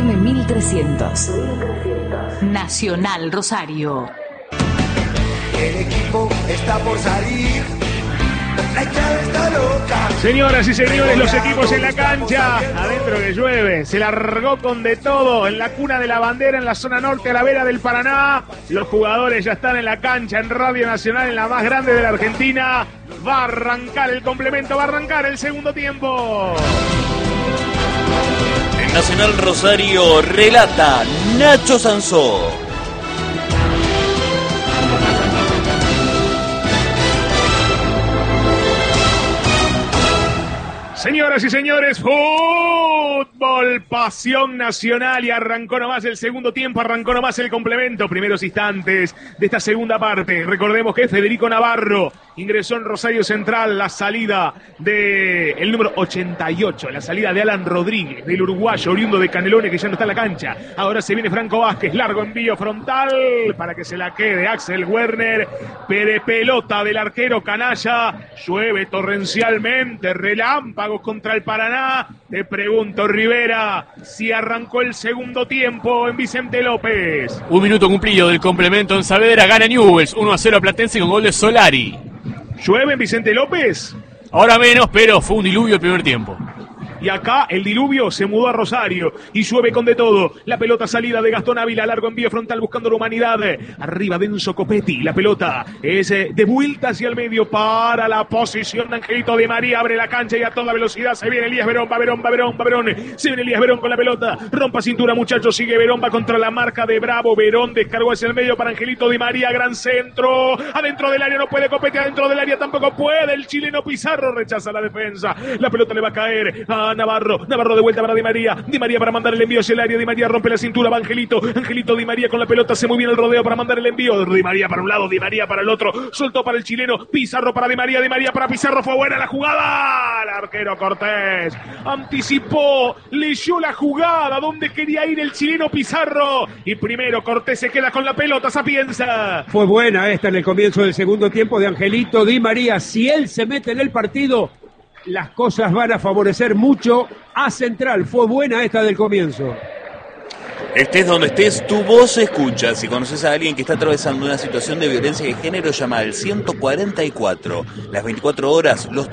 AM 1300. Nacional Rosario. El equipo está por salir. La hinchada está loca. Señoras y señores, los equipos en la cancha. Adentro que llueve. Se largó con de todo en la cuna de la bandera, en la zona norte, a la vera del Paraná. Los jugadores ya están en la cancha, en Radio Nacional, en la más grande de la Argentina. Va a arrancar el complemento, va a arrancar el segundo tiempo. En Nacional Rosario relata Nacho Sansó. Señoras y señores, fútbol, pasión nacional, y arrancó nomás el segundo tiempo, arrancó nomás el complemento, primeros instantes de esta segunda parte. Recordemos que Federico Navarro ingresó en Rosario Central, la salida de el número 88, la salida de Alan Rodríguez, del uruguayo oriundo de Canelones, que ya no está en la cancha. Ahora se viene Franco Vázquez, largo envío frontal para que se la quede Axel Werner, pelota del arquero canalla, llueve torrencialmente, relámpago contra el Paraná. Te pregunto, Rivera, si arrancó el segundo tiempo en Vicente López. Un minuto cumplido del complemento en Saavedra, gana Newell's 1-0 a Platense con gol de Solari. ¿Llueve en Vicente López? Ahora menos, pero fue un diluvio el primer tiempo. Y acá el diluvio se mudó a Rosario y llueve con de todo. La pelota salida de Gastón Ávila, largo envío frontal buscando la humanidad. Arriba Denso Copetti, la pelota es de vuelta hacia el medio para la posición de Angelito Di María. Abre la cancha y a toda velocidad se viene Elías Verón, va Verón. Se viene Elías Verón con la pelota. Rompa cintura, muchachos, sigue Verón, va contra la marca de Bravo. Verón descargó hacia el medio para Angelito Di María, gran centro. Adentro del área no puede Copetti, adentro del área tampoco puede. El chileno Pizarro rechaza la defensa. La pelota le va a caer a Navarro de vuelta para Di María para mandar el envío hacia el área. Di María rompe la cintura, va Angelito Di María con la pelota, se muy bien el rodeo para mandar el envío. Di María para un lado, Di María para el otro, soltó para el chileno, Pizarro para Di María para Pizarro, fue buena la jugada. El arquero Cortés anticipó, leyó la jugada donde quería ir el chileno Pizarro, y primero Cortés se queda con la pelota. Sapienza. Fue buena esta en el comienzo del segundo tiempo de Angelito Di María. Si él se mete en el partido, las cosas van a favorecer mucho a Central. Fue buena esta del comienzo. Estés donde estés, tu voz se escucha. Si conoces a alguien que está atravesando una situación de violencia de género, llama al 144. Las 24 horas, los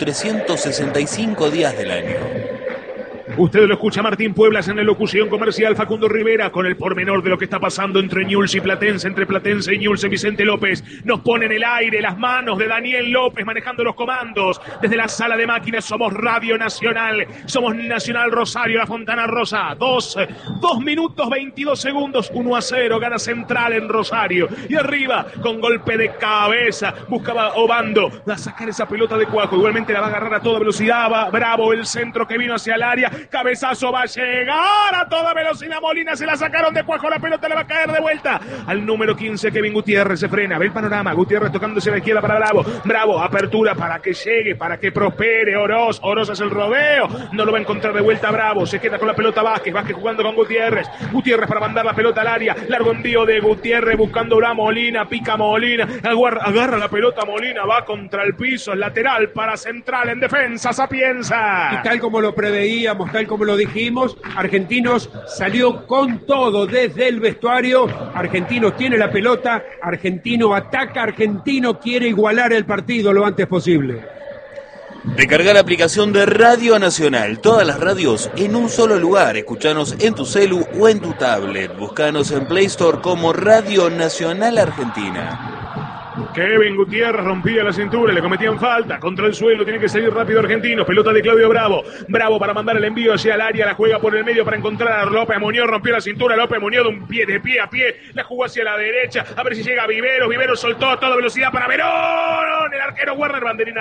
365 días del año. Usted lo escucha Martín Pueblas en la locución comercial, Facundo Rivera con el pormenor de lo que está pasando entre Newell's y Platense, entre Platense y Newell's. Vicente López nos pone en el aire las manos de Daniel López manejando los comandos. Desde la sala de máquinas somos Radio Nacional, somos Nacional Rosario, la Fontana Rosa. 2 minutos 22 segundos, 1-0, gana Central en Rosario. Y arriba, con golpe de cabeza, buscaba Obando a sacar esa pelota de Cuajo. Igualmente la va a agarrar a toda velocidad, va Bravo, el centro que vino hacia el área. Cabezazo, va a llegar a toda velocidad Molina, se la sacaron de Cuajo, la pelota le va a caer de vuelta al número 15, Kevin Gutiérrez, se frena, ve el panorama, Gutiérrez tocándose a la izquierda para Bravo, apertura para que llegue, para que prospere Oroz hace el rodeo, no lo va a encontrar de vuelta Bravo, se queda con la pelota Vázquez jugando con Gutiérrez para mandar la pelota al área, largo envío de Gutiérrez buscando a Molina, pica Molina, agarra la pelota Molina, va contra el piso, lateral para Central en defensa, Sapienza. Y tal como lo preveíamos, tal como lo dijimos, Argentinos salió con todo desde el vestuario. Argentinos tiene la pelota, Argentino ataca, Argentino quiere igualar el partido lo antes posible. Descarga la aplicación de Radio Nacional, todas las radios en un solo lugar. Escuchanos en tu celu o en tu tablet. Buscanos en Play Store como Radio Nacional Argentina. Kevin Gutiérrez rompía la cintura, le cometían falta, contra el suelo, tiene que salir rápido Argentinos, pelota de Claudio Bravo para mandar el envío hacia el área, la juega por el medio para encontrar a López Muñoz, rompió la cintura, López Muñoz de pie a pie, la jugó hacia la derecha, a ver si llega Vivero soltó a toda velocidad para Verón, el arquero Werner, banderina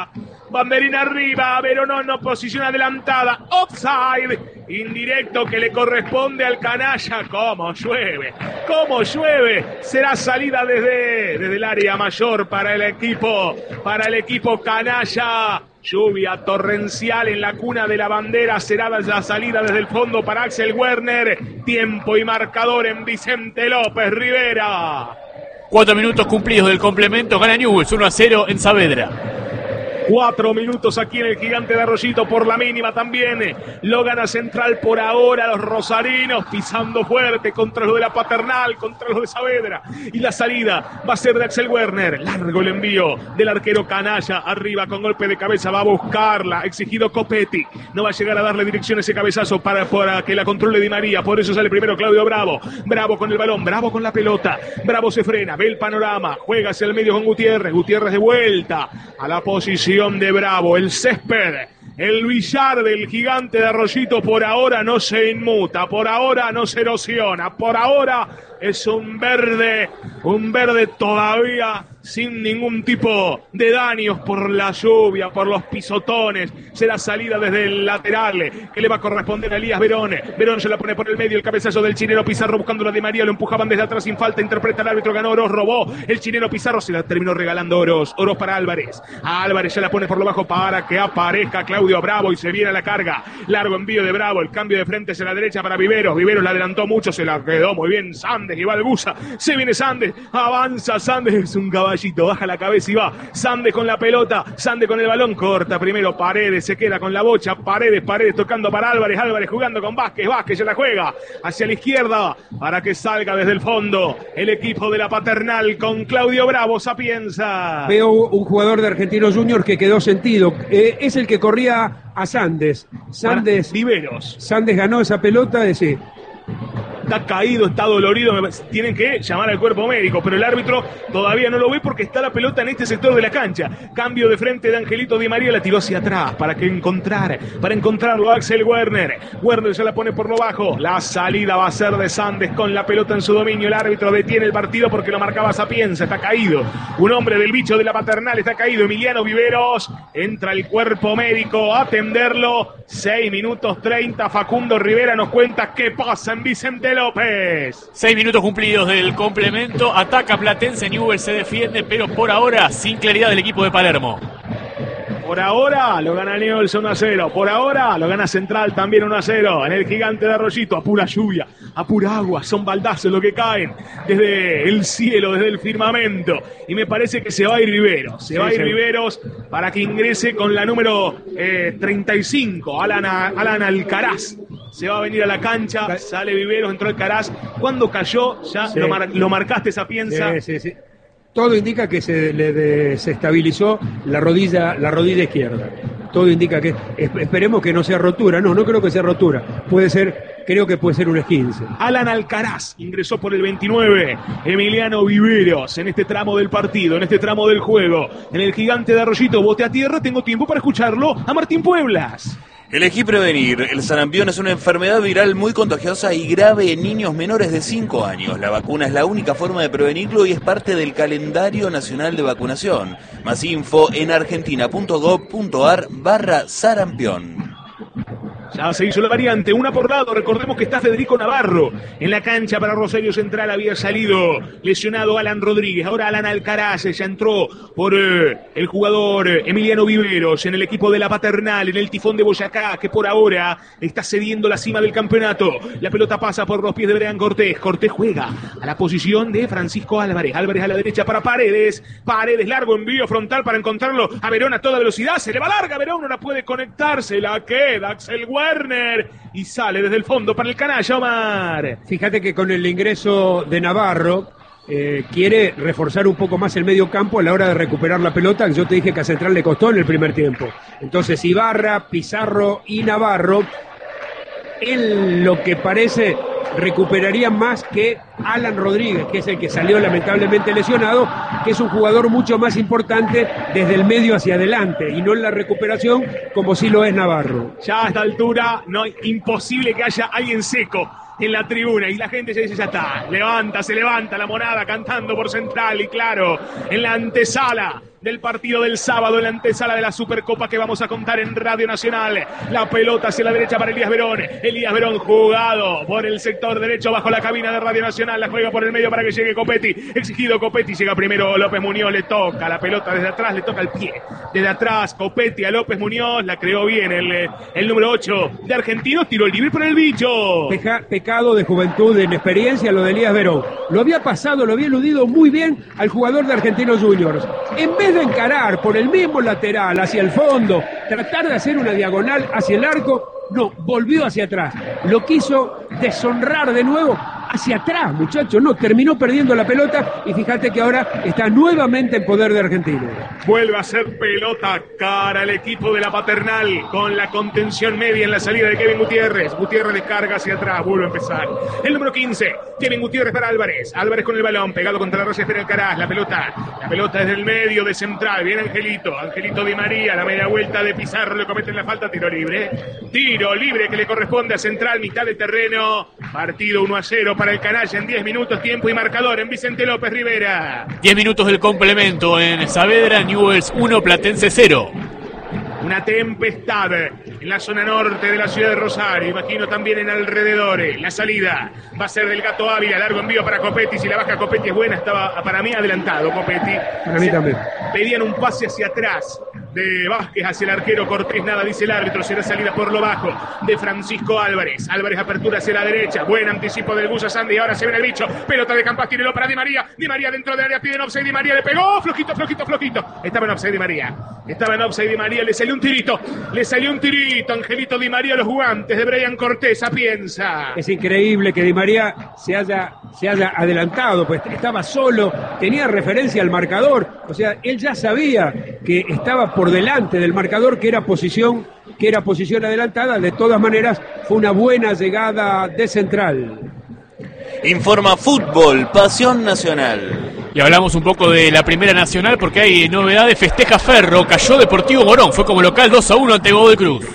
arriba, Verón en posición adelantada, offside, indirecto que le corresponde al canalla. ¿Cómo llueve? Será salida desde el área mayor para el equipo canalla. Lluvia torrencial en la cuna de la bandera, será la salida desde el fondo para Axel Werner. Tiempo y marcador en Vicente López, Rivera. 4 minutos cumplidos del complemento, gana Newell's 1-0 en Saavedra. 4 minutos aquí en el Gigante de Arroyito por la mínima también. Lo gana Central por ahora, los rosarinos pisando fuerte contra los de la Paternal, contra los de Saavedra. Y la salida va a ser de Axel Werner. Largo el envío del arquero canalla. Arriba con golpe de cabeza va a buscarla. Exigido Copetti. No va a llegar a darle dirección ese cabezazo para que la controle Di María. Por eso sale primero Claudio Bravo. Bravo con el balón, Bravo con la pelota. Bravo se frena, ve el panorama. Juega hacia el medio con Gutiérrez. Gutiérrez de vuelta a la posición de Bravo. El césped, el billar del Gigante de Arroyito por ahora no se inmuta, por ahora no se erosiona, por ahora es un verde todavía sin ningún tipo de daños por la lluvia, por los pisotones. Será salida desde el lateral que le va a corresponder a Elías Verón. Verón se la pone por el medio, el cabezazo del chileno Pizarro buscando la de María, lo empujaban desde atrás sin falta, interpreta el árbitro, ganó Oroz, robó el chileno Pizarro, se la terminó regalando Oroz para Álvarez. A Álvarez se la pone por lo bajo para que aparezca Claudio Bravo y se viene a la carga. Largo envío de Bravo, el cambio de frente hacia la derecha para Viveros. Viveros la adelantó mucho, se la quedó muy bien Sandes y va al Busa. Se viene Sandes, avanza Sandes, es un caballito, baja la cabeza y va. Sandes con la pelota, Sandes con el balón, corta primero Paredes, se queda con la bocha. Paredes tocando para Álvarez, Álvarez jugando con Vázquez, Vázquez se la juega hacia la izquierda para que salga desde el fondo el equipo de la Paternal con Claudio Bravo, Sapienza. Veo un jugador de Argentinos Juniors que quedó sentido, es el que corría a Sandes. Viveros. Sandes ganó esa pelota, decir. Está caído, está dolorido, tienen que llamar al cuerpo médico, pero el árbitro todavía no lo ve porque está la pelota en este sector de la cancha. Cambio de frente de Angelito Di María, la tiró hacia atrás para encontrarlo Axel Werner. Werner se la pone por lo bajo, la salida va a ser de Sandes con la pelota en su dominio. El árbitro detiene el partido porque lo marcaba Sapienza, está caído. Un hombre del bicho de la Paternal está caído, Emiliano Viveros. Entra el cuerpo médico a atenderlo. 6 minutos 30, Facundo Rivera nos cuenta qué pasa en Vicente López. 6 minutos cumplidos del complemento. Ataca Platense, Newell's se defiende, pero por ahora sin claridad del equipo de Palermo. Por ahora lo gana Newell's 1-0. Por ahora lo gana Central también 1-0. En el Gigante de Arroyito, a pura lluvia, a pura agua. Son baldazos lo que caen desde el cielo, desde el firmamento. Y me parece que se va a ir Riveros. Se va a ir Riveros para que ingrese con la número 35, Alan Alcaraz. Se va a venir a la cancha, sale Viveros, entró Alcaraz. Cuando cayó, ya lo marcaste, Sapienza. Sí. Todo indica que se le desestabilizó la rodilla izquierda. Todo indica que, esperemos que no sea rotura. No creo que sea rotura. Creo que puede ser un esguince. Alan Alcaraz ingresó por el 29. Emiliano Viveros en este tramo del partido, en este tramo del juego. En el Gigante de Arroyito, bote a tierra. Tengo tiempo para escucharlo a Martín Pueblas. Elegí prevenir. El sarampión es una enfermedad viral muy contagiosa y grave en niños menores de 5 años. La vacuna es la única forma de prevenirlo y es parte del calendario nacional de vacunación. Más info en argentina.gov.ar/sarampión. Ya se hizo la variante, una por lado. Recordemos que está Federico Navarro en la cancha para Rosario Central. Había salido lesionado Alan Rodríguez. Ahora Alan Alcaraz ya entró por el jugador Emiliano Viveros en el equipo de la Paternal, en el Tifón de Boyacá, que por ahora está cediendo la cima del campeonato. La pelota pasa por los pies de Brian Cortés. Cortés juega a la posición de Francisco Álvarez. Álvarez a la derecha para Paredes. Paredes, largo envío frontal para encontrarlo a Verón a toda velocidad. Se le va larga Verón, no la puede conectarse. La queda Axel Werner y sale desde el fondo para el canalla, Omar. Fíjate que con el ingreso de Navarro quiere reforzar un poco más el medio campo a la hora de recuperar la pelota, que yo te dije que a Central le costó en el primer tiempo. Entonces Ibarra, Pizarro y Navarro, en lo que parece, recuperarían más que Alan Rodríguez, que es el que salió lamentablemente lesionado, que es un jugador mucho más importante desde el medio hacia adelante y no en la recuperación como sí lo es Navarro. Ya a esta altura no es imposible que haya alguien seco en la tribuna y la gente ya dice, ya está, se levanta la monada cantando por Central. Y claro, en la antesala del partido del sábado, en la antesala de la Supercopa que vamos a contar en Radio Nacional, la pelota hacia la derecha para Elías Verón jugado por el sector derecho bajo la cabina de Radio Nacional, la juega por el medio para que llegue Copetti, exigido Copetti, llega primero López Muñoz, le toca la pelota desde atrás, le toca el pie, desde atrás Copetti a López Muñoz, la creó bien el número 8 de Argentinos, tiró el libre por el bicho. Pecado de juventud, de inexperiencia lo de Elías Verón, lo había eludido muy bien al jugador de Argentinos Juniors. En vez de encarar por el mismo lateral hacia el fondo, tratar de hacer una diagonal hacia el arco, no, volvió hacia atrás. Lo quiso deshonrar de nuevo hacia atrás, muchachos. No, terminó perdiendo la pelota y fíjate que ahora está nuevamente en poder de Argentina. Vuelve a ser pelota cara el equipo de la Paternal con la contención media en la salida de Kevin Gutiérrez. Gutiérrez descarga hacia atrás, vuelve a empezar. El número 15, Kevin Gutiérrez para Álvarez. Álvarez con el balón, pegado contra la raya, espera Alcaraz. La pelota desde el medio de central. Viene Angelito Di María, la media vuelta de Pizarro, le cometen la falta, tiro libre que le corresponde a Central, mitad de terreno. Partido 1-0 para el canalla en 10 minutos, tiempo y marcador en Vicente López Rivera. 10 minutos del complemento en Saavedra, Newell's 1, Platense 0. Una tempestad en la zona norte de la ciudad de Rosario, imagino también en alrededores. La salida va a ser del Gato Ávila, largo envío para Copetti, si la baja Copetti es buena, estaba para mí adelantado Copetti. Para mí también. Pedían un pase hacia atrás de Vázquez hacia el arquero Cortés, nada dice el árbitro, será salida por lo bajo de Francisco Álvarez. Álvarez apertura hacia la derecha, buen anticipo del Gusa Sandy, ahora se viene el bicho, pelota de Campas, tirelo para Di María dentro del área, piden offside, Di María le pegó, flojito, estaba en offside Di María, le salió un tirito, Angelito Di María, los guantes de Brian Cortés, piensa. Es increíble que Di María se haya adelantado, pues estaba solo, tenía referencia al marcador, o sea, él ya sabía que estaba por delante del marcador, que era posición adelantada. De todas maneras, fue una buena llegada de Central. Informa Fútbol, Pasión Nacional. Y hablamos un poco de la Primera Nacional porque hay novedades. Festeja Ferro, cayó Deportivo Morón, fue como local 2-1 ante Godoy Cruz.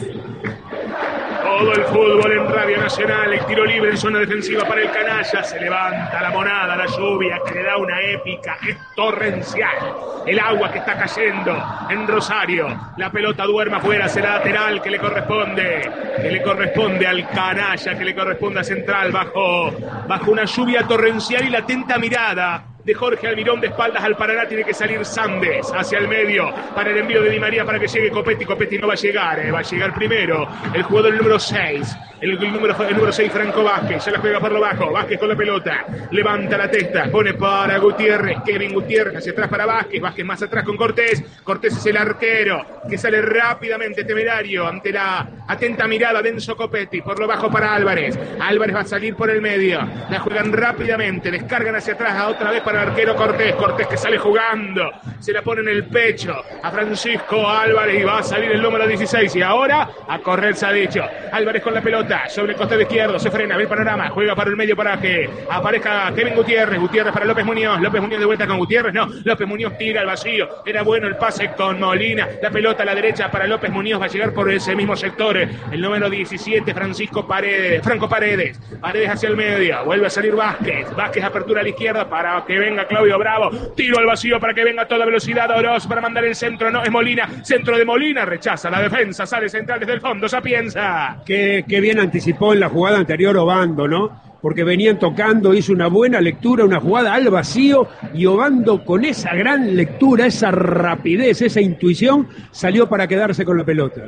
Todo el fútbol en Radio Nacional, el tiro libre en zona defensiva para el canalla, se levanta la monada, la lluvia que le da una épica, es torrencial, el agua que está cayendo en Rosario, la pelota duerme afuera, será lateral que le corresponde al canalla, que le corresponde a Central bajo una lluvia torrencial y la atenta mirada de Jorge Almirón de espaldas al Paraná. Tiene que salir Sandes hacia el medio para el envío de Di María para que llegue Copetti no va a llegar, va a llegar primero el jugador número 6, el número 6 Franco Vázquez, se la juega por lo bajo, Vázquez con la pelota, levanta la testa, pone para Gutiérrez, Kevin Gutiérrez hacia atrás para Vázquez más atrás con Cortés es el arquero que sale rápidamente temerario ante la atenta mirada de Enzo Copetti, por lo bajo para Álvarez va a salir por el medio, la juegan rápidamente, descargan hacia atrás otra vez para el arquero Cortés que sale jugando, se la pone en el pecho a Francisco Álvarez y va a salir el número 16 y ahora a correr se ha dicho, Álvarez con la pelota sobre el costado izquierdo, se frena, ve el panorama, juega para el medio para que aparezca Kevin Gutiérrez para López Muñoz de vuelta con Gutiérrez, no, López Muñoz tira al vacío, era bueno el pase con Molina, la pelota a la derecha para López Muñoz, va a llegar por ese mismo sector, el número 17 Franco Paredes hacia el medio, vuelve a salir Vázquez apertura a la izquierda para que venga Claudio Bravo, tiro al vacío para que venga a toda velocidad Oroz para mandar el centro, no, es Molina, centro de Molina, rechaza la defensa, sale Central desde el fondo, Sapienza. Que bien anticipó en la jugada anterior Obando, ¿no? Porque venían tocando, hizo una buena lectura, una jugada al vacío y Obando con esa gran lectura, esa rapidez, esa intuición, salió para quedarse con la pelota.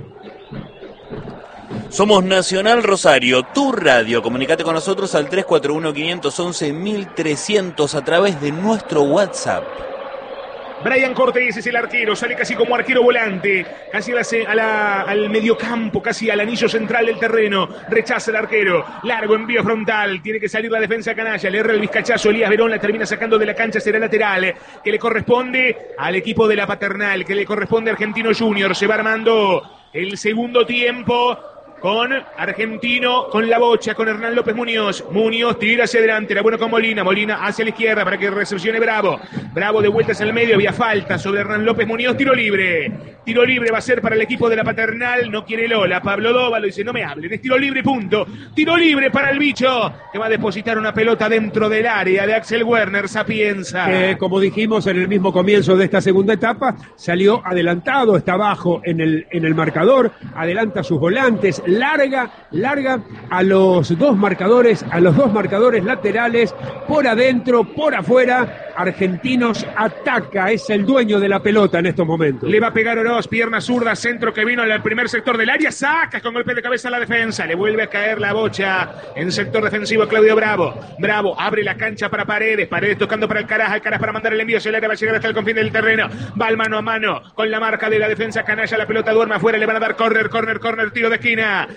Somos Nacional Rosario, tu radio. Comunicate con nosotros al 341-511-1300 a través de nuestro WhatsApp. Brian Cortés es el arquero, sale casi como arquero volante, casi al mediocampo, casi al anillo central del terreno, rechaza el arquero, largo envío frontal, tiene que salir la defensa canalla, le erra el vizcachazo, Elías Verón la termina sacando de la cancha, será lateral, que le corresponde al equipo de la Paternal, que le corresponde a Argentino Junior, se va armando el segundo tiempo con Argentino, con la bocha, con Hernán López Muñoz tira hacia adelante, era bueno con Molina hacia la izquierda para que recepcione Bravo de vueltas al medio, había falta sobre Hernán López Muñoz, tiro libre va a ser para el equipo de la Paternal, no quiere Lola, Pablo Dóvalo dice no me hablen, es tiro libre, punto, tiro libre para el bicho, que va a depositar una pelota dentro del área de Axel Werner, Sapienza. Como dijimos en el mismo comienzo de esta segunda etapa, salió adelantado, está abajo en el marcador, adelanta sus volantes, larga a los dos marcadores laterales, por adentro, por afuera, Argentinos ataca, es el dueño de la pelota en estos momentos. Le va a pegar Oroz, pierna zurda, centro que vino al primer sector del área, saca con golpe de cabeza a la defensa, le vuelve a caer la bocha en sector defensivo Claudio Bravo. Bravo abre la cancha para Paredes, Paredes tocando para Alcaraz para mandar el envío, se le va a llegar hasta el confín del terreno, va al mano a mano con la marca de la defensa canalla, la pelota duerme afuera, le van a dar córner, tiro de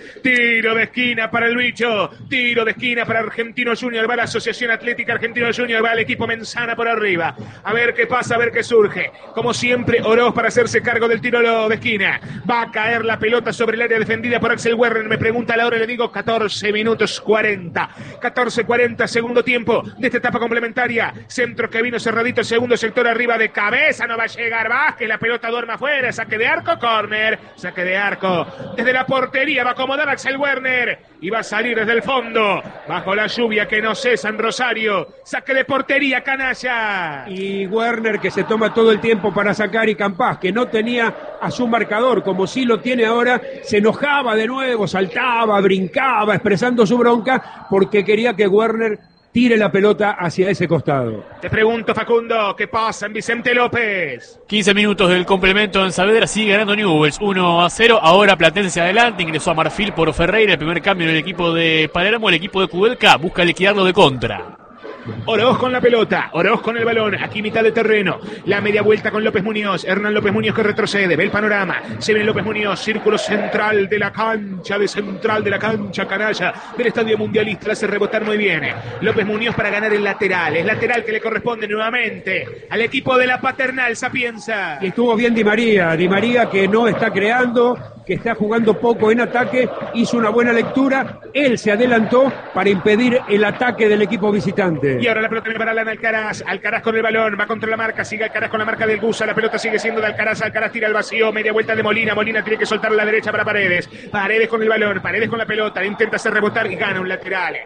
esquina para el bicho, tiro de esquina para Argentino Junior, va la Asociación Atlética Argentino Junior, va el equipo Menzana por arriba, a ver qué pasa, a ver qué surge, como siempre Oroz para hacerse cargo del tiro de esquina, va a caer la pelota sobre el área defendida por Axel Werner, me pregunta la hora, le digo 14 minutos 40, 14:40, segundo tiempo de esta etapa complementaria, centro que vino cerradito, segundo sector arriba de cabeza, no va a llegar Vázquez, la pelota duerme afuera, saque de arco, córner, saque de arco, desde la portería va a acomodar Axel Werner, y va a salir desde el fondo, bajo la lluvia que no cesa en Rosario, saque de portería, canalla. Y Werner que se toma todo el tiempo para sacar, y Campás que no tenía a su marcador como sí lo tiene ahora, se enojaba de nuevo, saltaba, brincaba, expresando su bronca porque quería que Werner tire la pelota hacia ese costado. Te pregunto, Facundo, ¿qué pasa en Vicente López? 15 minutos del complemento en Saavedra, sigue ganando Newell's 1-0. Ahora Platense adelante, ingresó a Marfil por Ferreira, el primer cambio en el equipo de Palermo, el equipo de Kudelka busca liquidarlo de contra. Oroz con la pelota, Oroz con el balón, aquí mitad de terreno, la media vuelta con López Muñoz, Hernán López Muñoz que retrocede, ve el panorama, se ve López Muñoz, círculo central de la cancha, canalla, del Estadio Mundialista, la hace rebotar muy bien, López Muñoz para ganar el lateral que le corresponde nuevamente al equipo de la Paternal Sapienza. Y estuvo bien Di María que no está creando, que está jugando poco en ataque, hizo una buena lectura, él se adelantó para impedir el ataque del equipo visitante. Y ahora la pelota viene para Alan Alcaraz, Alcaraz con el balón, va contra la marca, sigue Alcaraz con la marca del Gusa, la pelota sigue siendo de Alcaraz, Alcaraz tira al vacío, media vuelta de Molina, Molina tiene que soltar a la derecha para Paredes, Paredes con el balón, Paredes con la pelota, intenta hacer rebotar y gana un lateral,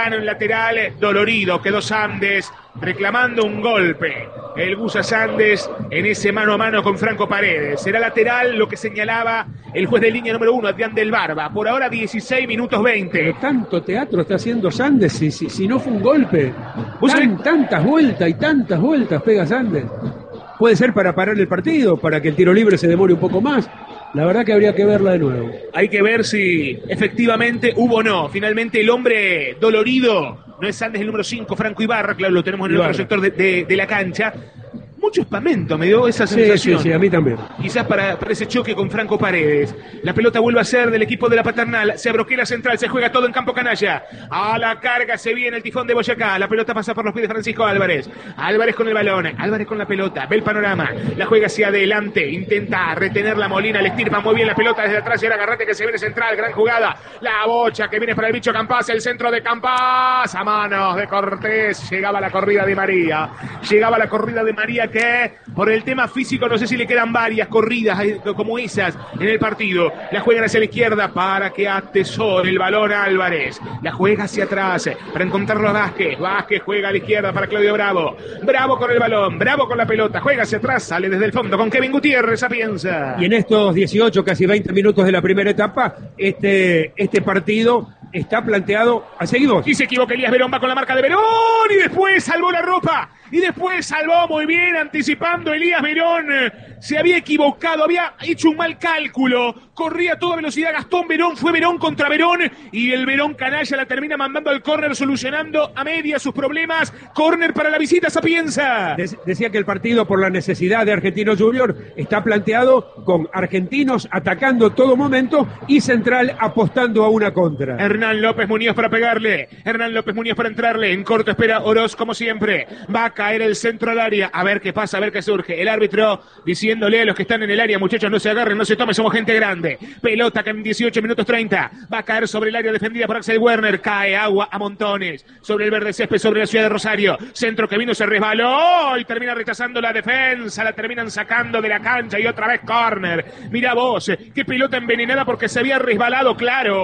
dolorido, quedó Sandes reclamando un golpe, el Gusa Sandes en ese mano a mano con Franco Paredes, será lateral lo que señalaba el juez de línea número 1, Adrián del Barba, por ahora 16 minutos 20. Pero tanto teatro está haciendo Sandes, si no fue un golpe, tantas vueltas pega Sandes, puede ser para parar el partido, para que el tiro libre se demore un poco más. La verdad que habría que verla de nuevo. Hay que ver si efectivamente hubo o no. Finalmente el hombre dolorido no es Sandes el número 5, Franco Ibarra, claro, lo tenemos en el otro sector de la cancha. Mucho espamento me dio esa sensación. Sí, a mí también. Quizás para ese choque con Franco Paredes. La pelota vuelve a ser del equipo de la Paternal. Se abroquea central, se juega todo en campo canalla. A la carga se viene el Tifón de Boyacá. La pelota pasa por los pies de Francisco Álvarez. Álvarez con el balón, Álvarez con la pelota. Ve el panorama, la juega hacia adelante. Intenta retener la Molina, le estirpa muy bien la pelota desde atrás. Y ahora Garrate que se viene central, gran jugada. La bocha que viene para el bicho Campás, el centro de Campás. A manos de Cortés. Llegaba la corrida de María. Que por el tema físico no sé si le quedan varias corridas como esas en el partido. La juegan hacia la izquierda para que atesore el balón Álvarez. La juega hacia atrás para encontrarlo a Vázquez. Vázquez juega a la izquierda para Claudio Bravo. Bravo con el balón, Bravo con la pelota. Juega hacia atrás, sale desde el fondo con Kevin Gutiérrez, Sapienza. Y en estos 18, casi 20 minutos de la primera etapa, este partido está planteado a seguir. Y se equivoca Elías Verón, va con la marca de Verón y después salvó la ropa. Y después salvó muy bien, anticipando Elías Verón. Se había equivocado, había hecho un mal cálculo. Corría a toda velocidad Gastón Verón, fue Verón contra Verón. Y el Verón canalla la termina mandando al córner, solucionando a media sus problemas. Córner para la visita, Sapienza. Decía que el partido, por la necesidad de Argentinos Junior, está planteado con Argentinos atacando todo momento y Central apostando a una contra. Hernán López Muñoz para pegarle. Hernán López Muñoz para entrarle. En corto espera Oroz como siempre. Va a caer el centro al área. A ver qué pasa, a ver qué surge. El árbitro diciéndole a los que están en el área, muchachos, no se agarren, no se tomen, somos gente grande. Pelota que en 18 minutos 30 va a caer sobre el área defendida por Axel Werner. Cae agua a montones sobre el verde césped, sobre la ciudad de Rosario. Centro que vino, se resbaló y termina rechazando la defensa. La terminan sacando de la cancha y otra vez córner. Mira vos, qué pelota envenenada porque se había resbalado, claro.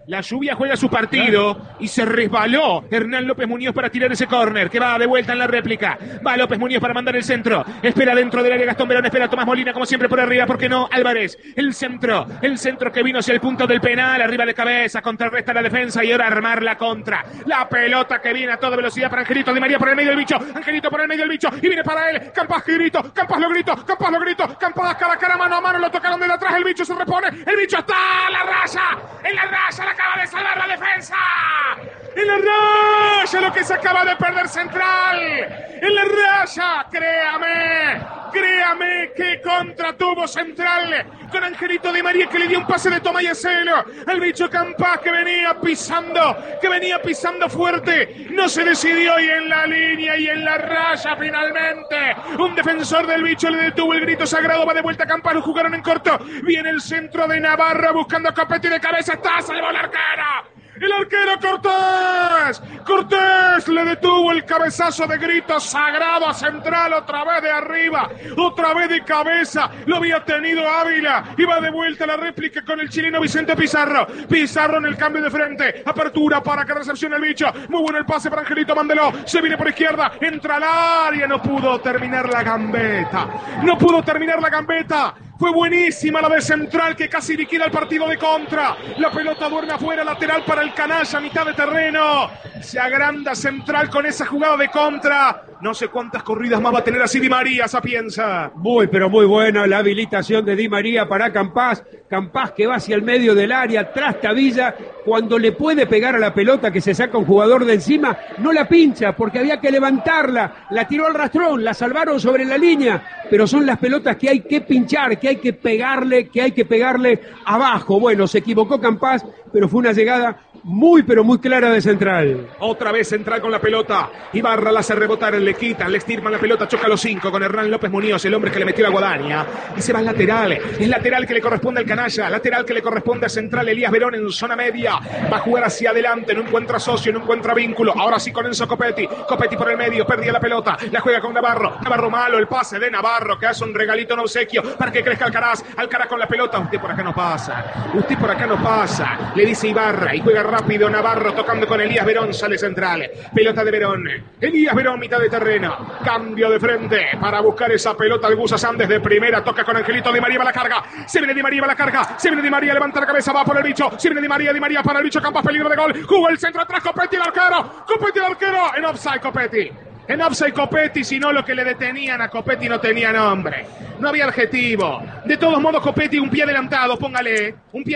La lluvia juega su partido y se resbaló Hernán López Muñoz para tirar ese córner que va de vuelta en la réplica. Va López Muñoz para mandar el centro. Espera dentro del área Gastón Verón, espera Tomás Molina como siempre por arriba, ¿por qué no? Álvarez, el centro que vino hacia el punto del penal, arriba de cabeza, contrarresta la defensa y ahora armar la contra. La pelota que viene a toda velocidad para Angelito Di María por el medio del bicho. Angelito por el medio del bicho y viene para él. Campas grito, Campas lo grito, Campas cara a cara, mano a mano, lo tocaron de atrás, el bicho se repone, el bicho está en la raya, la acaba de salvar la defensa. En la raya, lo que se acaba de perder Central. En la raya, créame que contra tuvo Central con Angelito Di María que le dio un pase de toma y acelo al bicho Campas que venía pisando fuerte, no se decidió y en la línea y en la raya finalmente un defensor del bicho le detuvo el grito sagrado, va de vuelta a Campas, lo jugaron en corto, viene el centro de Navarra buscando a Copetti de cabeza, está, salvó el arquero. El arquero Cortés le detuvo el cabezazo de grito sagrado a Central, otra vez de arriba, otra vez de cabeza, lo había tenido Ávila, iba de vuelta a la réplica con el chileno Vicente Pizarro en el cambio de frente, apertura para que recepcione el bicho, muy bueno el pase para Angelito, Mandeló, se viene por izquierda, entra al área, no pudo terminar la gambeta, fue buenísima la de Central que casi liquida el partido de contra. La pelota duerme afuera, lateral para el canalla, mitad de terreno. Se agranda Central con esa jugada de contra. No sé cuántas corridas más va a tener así Di María, Sapienza. Pero muy buena la habilitación de Di María para Campas. Campas que va hacia el medio del área, trastabilla. Cuando le puede pegar a la pelota que se saca un jugador de encima, no la pincha porque había que levantarla. La tiró al rastrón, la salvaron sobre la línea. Pero son las pelotas que hay que pinchar, que hay que pegarle abajo. Bueno, se equivocó Campas, pero fue una llegada muy clara de Central. Otra vez Central con la pelota. Ibarra la hace rebotar, le quitan, le estirman la pelota, choca a los 5 con Hernán López Muñoz, el hombre que le metió la guadaña. Y se va al lateral. Es lateral que le corresponde al canalla, lateral que le corresponde a Central. Elías Verón en zona media. Va a jugar hacia adelante, no encuentra socio, no encuentra vínculo. Ahora sí con Enzo Copetti. Copetti por el medio, perdía la pelota. La juega con Navarro. Navarro malo, el pase de Navarro que hace un regalito en obsequio para que crezca Alcaraz. Alcaraz con la pelota. Usted por acá no pasa. Le dice Ibarra y juega rápido Navarro tocando con Elías Verón, sale Central, pelota de Verón, Elías Verón mitad de terreno, cambio de frente para buscar esa pelota de Gusa Sandes de primera, toca con Angelito Di María, va la carga, se viene Di María, levanta la cabeza, va por el bicho, se viene Di María para el bicho, Campas, peligro de gol, jugó el centro atrás, Copetti el arquero, en offside Copetti, si no lo que le detenían a Copetti no tenía nombre, no había adjetivo. De todos modos Copetti un pie adelantado, póngale,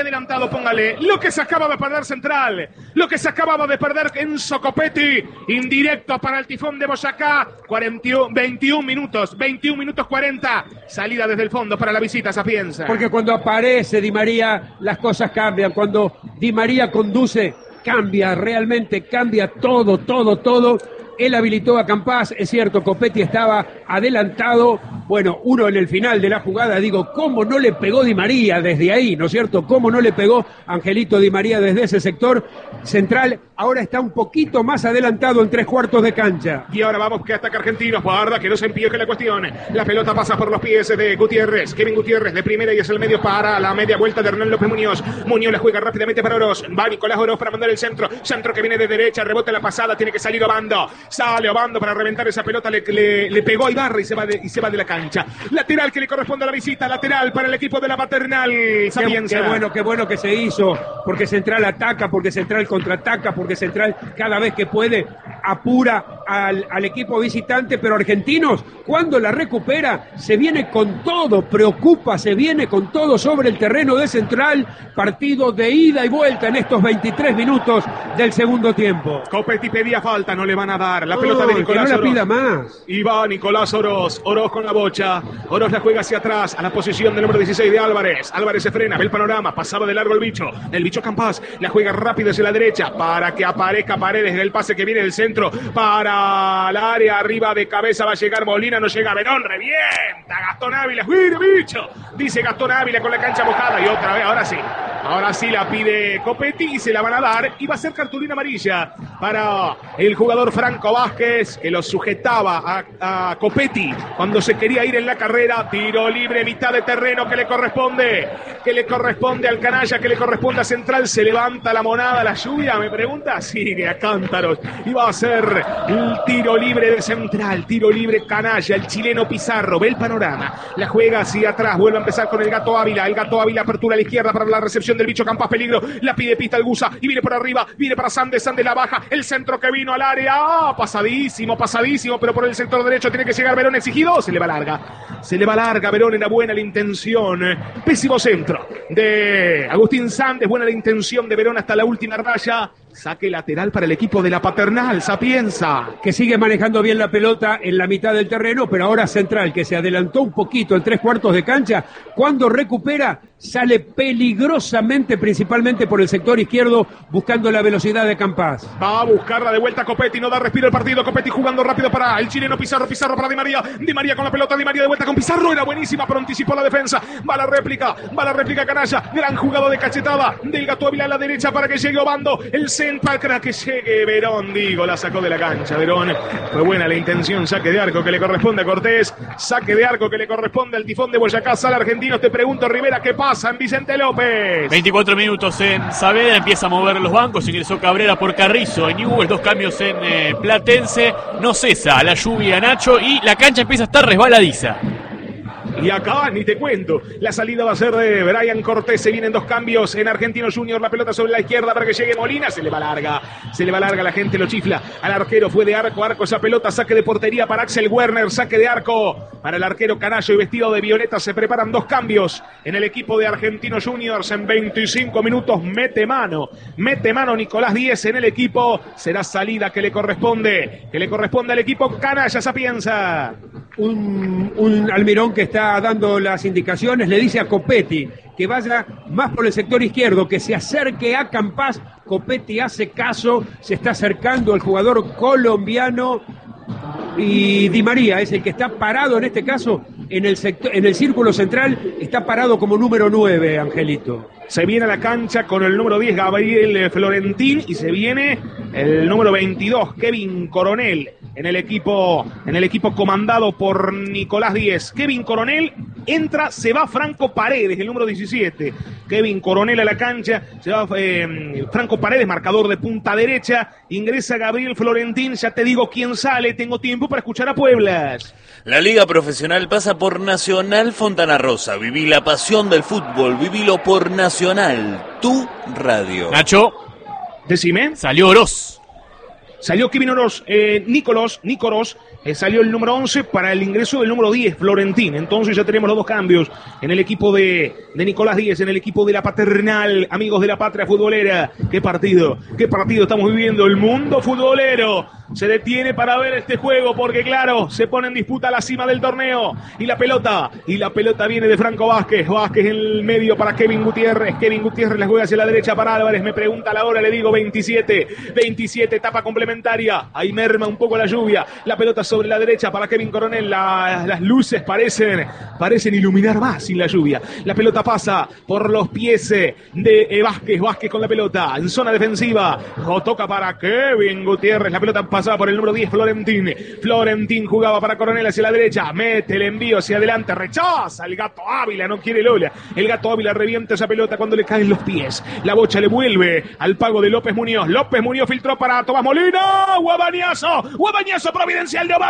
lo que se acaba de perder Central, lo que se acababa de perder Enzo Copetti, indirecto para el Tifón de Boyacá, 21 minutos 40, salida desde el fondo para la visita, Sapienza. Porque cuando aparece Di María las cosas cambian, cuando Di María conduce realmente cambia todo. Él habilitó a Campas, es cierto, Copetti estaba adelantado, bueno, uno en el final de la jugada, digo, ¿cómo no le pegó Di María desde ahí, no es cierto? ¿Cómo no le pegó Angelito Di María desde ese sector? Central ahora está un poquito más adelantado en 3/4 de cancha. Y ahora vamos que ataca Argentinos, guarda que no se empieje la cuestión. La pelota pasa por los pies de Gutiérrez, Kevin Gutiérrez de primera y es el medio para la media vuelta de Hernán López Muñoz. Muñoz la juega rápidamente para Oroz, va Nicolás Oroz para mandar el centro que viene de derecha, rebote la pasada, tiene que salir Obando. Sale Obando para reventar esa pelota, le pegó a Ibarra y se va de la cancha. Lateral que le corresponde a la visita, lateral para el equipo de la Paternal. Qué bueno que se hizo, porque Central ataca, porque Central contraataca, porque Central cada vez que puede apura al equipo visitante, pero Argentinos cuando la recupera se viene con todo, se viene con todo sobre el terreno de Central, partido de ida y vuelta en estos 23 minutos del segundo tiempo. Copetti pedía falta, no le van a dar. La pelota de Nicolás que no la Oroz. Pida más. Y va Nicolás Oroz con la bocha. Oroz la juega hacia atrás, a la posición del número 16 de Álvarez. Álvarez se frena, ve el panorama, pasaba de largo el bicho Campas, la juega rápido hacia la derecha para que aparezca Paredes del pase que viene del centro para el área, arriba de cabeza va a llegar Molina, no llega Verón, revienta Gastón Ávila, ¡uy, bicho! Dice Gastón Ávila con la cancha mojada y otra vez, ahora sí. Ahora sí la pide Copetti y se la van a dar. Y va a ser cartulina amarilla para el jugador Franco Vázquez, que lo sujetaba a Copetti cuando se quería ir en la carrera. Tiro libre, mitad de terreno que le corresponde al canalla, que le corresponde a Central. Se levanta la monada, la lluvia, me pregunta. Sigue a cántaros. Y va a ser el tiro libre de Central. Tiro libre canalla, el chileno Pizarro. Ve el panorama. La juega hacia atrás. Vuelve a empezar con el Gato Ávila. El Gato Ávila apertura a la izquierda para la recepción del bicho Campas, peligro, la pide pista el Gusa y viene por arriba, viene para Sandes la baja, el centro que vino al área, pasadísimo, pero por el sector derecho tiene que llegar Verón exigido, se le va larga, Verón, era buena la intención, pésimo centro de Agustín Sandes, buena la intención de Verón hasta la última raya. Saque lateral para el equipo de la Paternal, Sapienza. Que sigue manejando bien la pelota en la mitad del terreno, pero ahora Central, que se adelantó un poquito en 3/4 de cancha, cuando recupera, sale peligrosamente, principalmente por el sector izquierdo, buscando la velocidad de Campas. Va a buscarla de vuelta Copetti, no da respiro el partido, Copetti jugando rápido para el chileno Pizarro para Di María con la pelota, Di María de vuelta con Pizarro, era buenísima, pero anticipó la defensa, va la réplica canalla, gran jugado de cachetada del Gato Ávila a la derecha para que llegue Obando, el centro para que llegue Verón, la sacó de la cancha, Verón, fue buena la intención, saque de arco que le corresponde a Cortés, saque de arco que le corresponde al Tifón de Boyacá, sale Argentino, te pregunto Rivera, ¿qué pasa en Vicente López? 24 minutos en Saavedra, empieza a mover los bancos, ingresó Cabrera por Carrizo, en Newell's 2 cambios en Platense, no cesa la lluvia, Nacho, y la cancha empieza a estar resbaladiza. Y acá ni te cuento, la salida va a ser de Brian Cortés, se vienen 2 cambios en Argentinos Juniors, la pelota sobre la izquierda para que llegue Molina, se le va larga, la gente lo chifla, al arquero fue de arco esa pelota, saque de portería para Axel Werner, saque de arco para el arquero Canallo y vestido de violeta, se preparan 2 cambios en el equipo de Argentinos Juniors en 25 minutos, mete mano Nicolás Díez en el equipo, será salida que le corresponde al equipo Canalla, Sapienza. Un Almirón que está dando las indicaciones, le dice a Copetti que vaya más por el sector izquierdo, que se acerque a Campas. Copetti hace caso, se está acercando el jugador colombiano y Di María es el que está parado en este caso en el círculo central, está parado como número 9, Angelito. Se viene a la cancha con el número 10 Gabriel Florentín y se viene el número 22 Kevin Coronel en el equipo comandado por Nicolás Díez. Kevin Coronel entra, se va Franco Paredes, el número 17. Kevin Coronel a la cancha, se va Franco Paredes, marcador de punta derecha, ingresa Gabriel Florentín, ya te digo quién sale, tengo tiempo para escuchar a Pueblas. La Liga Profesional pasa por Nacional Fontana Rosa. Viví la pasión del fútbol, vivilo por Nacional, tu radio. Nacho, decime. Salió Oroz. Salió Kevin Oroz, Nicoros, salió el número 11 para el ingreso del número 10, Florentín. Entonces ya tenemos los 2 cambios en el equipo de Nicolás Díez, en el equipo de la Paternal, amigos de la patria futbolera. Qué partido estamos viviendo, el mundo futbolero se detiene para ver este juego porque claro, se pone en disputa la cima del torneo y la pelota viene de Franco Vázquez en el medio para Kevin Gutiérrez la juega hacia la derecha para Álvarez, me pregunta la hora, le digo 27, etapa complementaria, ahí merma un poco la lluvia, la pelota sobre la derecha para Kevin Coronel, las luces parecen iluminar más sin la lluvia, la pelota pasa por los pies de Vázquez con la pelota en zona defensiva, toca para Kevin Gutiérrez, la pelota pasaba por el número 10, Florentín jugaba para Coronel hacia la derecha, mete el envío hacia adelante, rechaza el Gato Ávila, no quiere Lola, el Gato Ávila revienta esa pelota cuando le caen los pies, la bocha le vuelve al pago de López Muñoz filtró para Tomás Molina, Guabañazo providencial de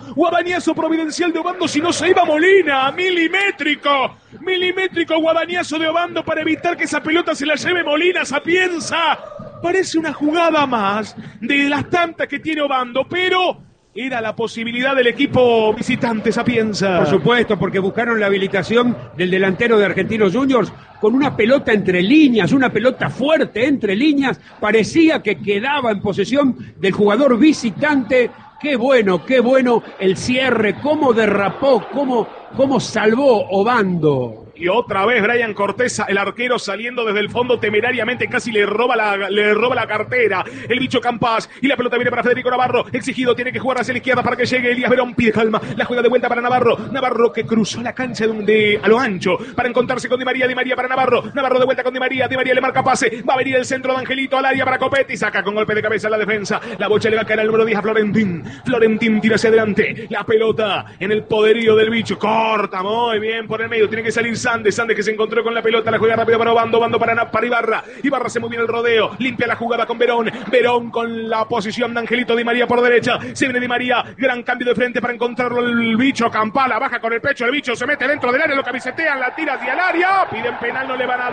Obando, si no se iba Molina, milimétrico Guabañazo de Obando para evitar que esa pelota se la lleve Molina, Sapienza. Parece una jugada más de las tantas que tiene Obando, pero era la posibilidad del equipo visitante, Sapienza. Por supuesto, porque buscaron la habilitación del delantero de Argentinos Juniors con una pelota entre líneas, una pelota fuerte entre líneas, parecía que quedaba en posesión del jugador visitante. Qué bueno el cierre, cómo derrapó, cómo salvó Obando. Y otra vez Brian Cortés, el arquero, saliendo desde el fondo temerariamente, casi le roba la cartera. El bicho Campas, y la pelota viene para Federico Navarro. Exigido, tiene que jugar hacia la izquierda para que llegue Elías Verón. Pide calma, la juega de vuelta para Navarro. Navarro que cruzó la cancha a lo ancho para encontrarse con Di María. Di María para Navarro. Navarro de vuelta con Di María. Di María le marca pase. Va a venir el centro de Angelito al área para Copetti. Saca con golpe de cabeza la defensa. La bocha le va a caer al número 10 a Florentín. Florentín tira hacia adelante. La pelota en el poderío del bicho. Corta muy bien por el medio. Tiene que salir Sandes que se encontró con la pelota, la juega rápido para Obando para Ibarra. Ibarra se muy bien el rodeo, limpia la jugada con Verón. Verón con la posición de Angelito Di María por derecha. Se viene Di María, gran cambio de frente para encontrarlo el bicho. Campala baja con el pecho, el bicho se mete dentro del área, lo camisetean, la tira hacia el área. Piden penal, no le van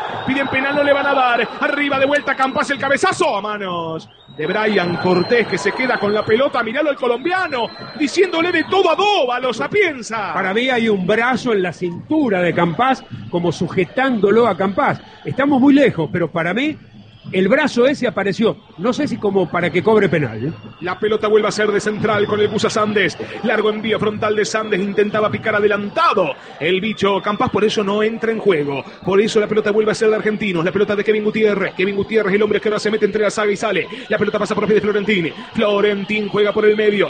a dar. Arriba de vuelta Campas, el cabezazo a manos de Brian Cortés, que se queda con la pelota. Miralo al colombiano, diciéndole de todo a Dóvalo, Sapienza. Para mí hay un brazo en la cintura de Campas, como sujetándolo a Campas. Estamos muy lejos, pero para mí el brazo ese apareció, no sé si como para que cobre penal, ¿eh? La pelota vuelve a ser de central con el Busa Sandes. Largo envío frontal de Sandes, intentaba picar adelantado el bicho Campas, por eso no entra en juego. Por eso la pelota vuelve a ser de Argentinos. La pelota de Kevin Gutiérrez, el hombre que ahora se mete entre la saga y sale. La pelota pasa por los pies de Florentín. Florentín juega por el medio,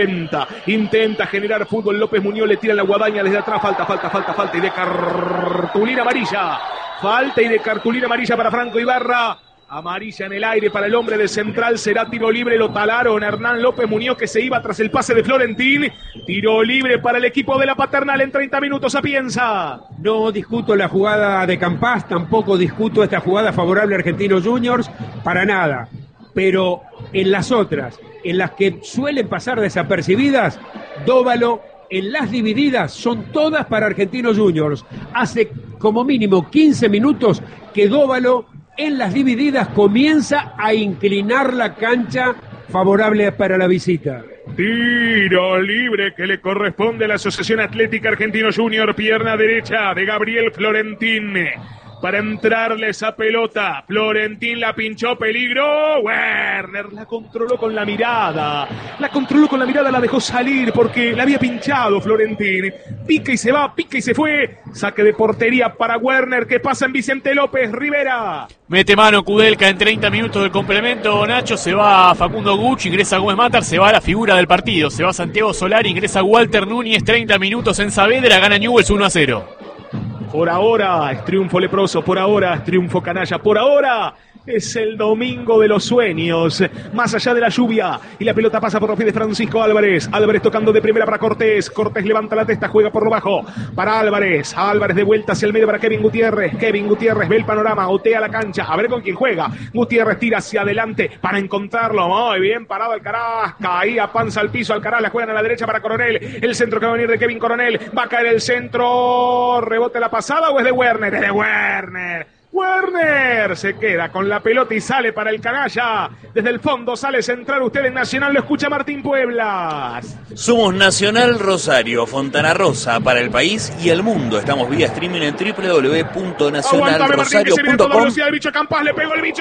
intenta generar fútbol. López Muñoz le tira la guadaña desde atrás. Falta y de cartulina amarilla. Falta y de cartulina amarilla para Franco Ibarra. Amarilla en el aire para el hombre de central. Será tiro libre, lo talaron a Hernán López Muñoz, que se iba tras el pase de Florentín. Tiro libre para el equipo de la Paternal en 30 minutos. Sapienza. No discuto la jugada de Campas, tampoco discuto esta jugada favorable a Argentinos Juniors, para nada. Pero en las otras, en las que suelen pasar desapercibidas, Dóvalo, en las divididas, son todas para Argentinos Juniors. Hace como mínimo 15 minutos que Dóvalo en las divididas comienza a inclinar la cancha favorable para la visita. Tiro libre que le corresponde a la Asociación Atlética Argentino Junior, pierna derecha de Gabriel Florentín. Para entrarle esa pelota, Florentín la pinchó, peligro. Werner la controló con la mirada. La dejó salir porque la había pinchado Florentín. Pica y se va, pica y se fue. Saque de portería para Werner, que pasa en Vicente López Rivera. Mete mano Kudelka en 30 minutos del complemento. Nacho, se va Facundo Guch, ingresa Gómez Matar, se va la figura del partido. Se va Santiago Solari, ingresa Walter Núñez, 30 minutos en Saavedra, gana Newell's 1-0. Por ahora es triunfo leproso, por ahora es triunfo canalla, por ahora es el domingo de los sueños, más allá de la lluvia, y la pelota pasa por los pies de Francisco Álvarez. Álvarez tocando de primera para Cortés. Cortés levanta la testa, juega por lo bajo para Álvarez. Álvarez de vuelta hacia el medio para Kevin Gutiérrez. Kevin Gutiérrez ve el panorama, otea la cancha, a ver con quién juega. Gutiérrez tira hacia adelante para encontrarlo. Muy bien parado Alcaraz, caía panza al piso. Alcaraz la juegan a la derecha para Coronel. El centro que va a venir de Kevin Coronel. Va a caer el centro. ¿Rebote la pasada o es de Werner? Es de Werner. Werner se queda con la pelota y sale para el canalla. Desde el fondo sale central. Usted en Nacional lo escucha Martín Pueblas. Somos Nacional Rosario, Fontana Rosa para el país y el mundo. Estamos vía streaming en www.nacionalrosario.com. El bicho Campas, le pegó el bicho.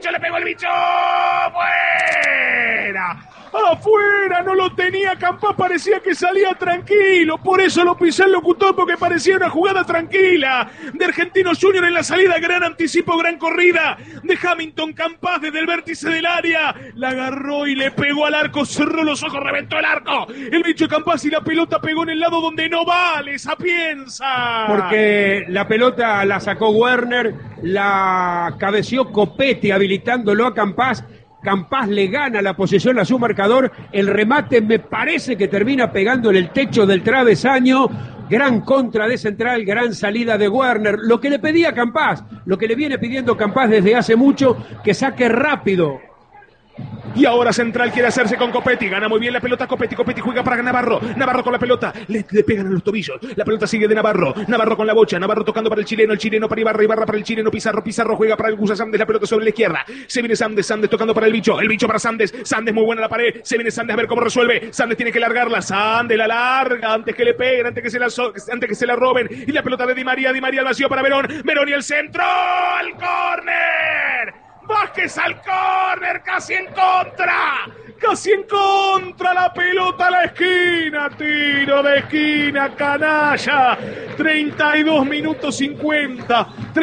¡Fuera! ¡Afuera! No lo tenía Campas, parecía que salía tranquilo. Por eso lo pisé el locutor, porque parecía una jugada tranquila de Argentinos Junior en la salida. Gran anticipo, gran corrida de Hamilton Campas desde el vértice del área. La agarró y le pegó al arco, cerró los ojos, reventó el arco. El bicho Campas, y la pelota pegó en el lado donde no vale, Sapienza. Porque la pelota la sacó Werner, la cabeció Copetti habilitándolo a Campas. Campas le gana la posesión a su marcador. El remate me parece que termina pegando en el techo del travesaño. Gran contra de central, gran salida de Werner. Lo que le pedía Campas, lo que le viene pidiendo Campas desde hace mucho, que saque rápido. Y ahora Central quiere hacerse con Copetti. Gana muy bien la pelota Copetti. Copetti juega para Navarro. Navarro con la pelota. Le pegan en los tobillos. La pelota sigue de Navarro. Navarro con la bocha. Navarro tocando para el chileno. El chileno para Ibarra. Ibarra para el chileno. Pizarro. Pizarro juega para el Gusa Sandes. La pelota sobre la izquierda. Se viene Sandes. Sandes tocando para el bicho. El bicho para Sandes. Sandes muy buena la pared. Se viene Sandes a ver cómo resuelve. Sandes tiene que largarla. Sandes la larga antes que le peguen. Antes que se la roben. Y la pelota de Di María. Di María al vacío para Verón. Verón y el centro. ¡Al córner! Vázquez al córner, casi en contra. casi en contra, la pelota a la esquina, tiro de esquina, canalla. 32 minutos 50,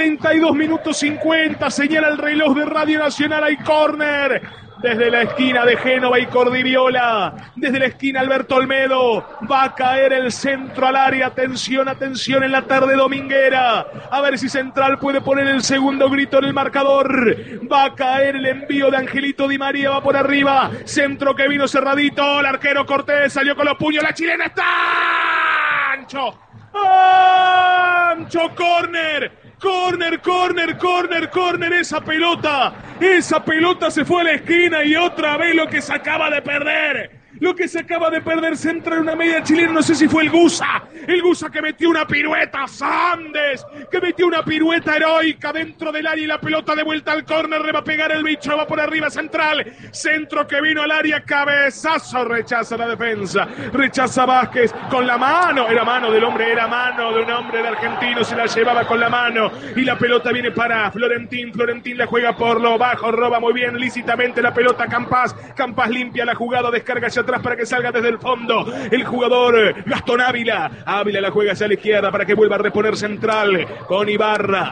señala el reloj de Radio Nacional, hay córner. Desde la esquina de Génova y Cordiviola, desde la esquina Alberto Olmedo, va a caer el centro al área. Atención, atención en la tarde dominguera. A ver si Central puede poner el segundo grito en el marcador. Va a caer el envío de Angelito Di María, va por arriba. Centro que vino cerradito, el arquero Cortés salió con los puños, la chilena está ancho. ¡Ancho! ¡Córner! Córner, esa pelota se fue a la esquina y otra vez lo que se acaba de perder Central, una media chilena, no sé si fue el Gusa que metió una pirueta, Sandes, que metió una pirueta heroica dentro del área y la pelota de vuelta al córner, le va a pegar el bicho, va por arriba Central, centro que vino al área, cabezazo, rechaza la defensa, rechaza Vázquez con la mano, era mano del hombre, era mano de un hombre de Argentino, se la llevaba con la mano y la pelota viene para Florentín la juega por lo bajo, roba muy bien lícitamente la pelota Campas limpia la jugada, descarga hacia atrás para que salga desde el fondo el jugador Gastón Ávila la juega hacia la izquierda para que vuelva a reponer Central con Ibarra.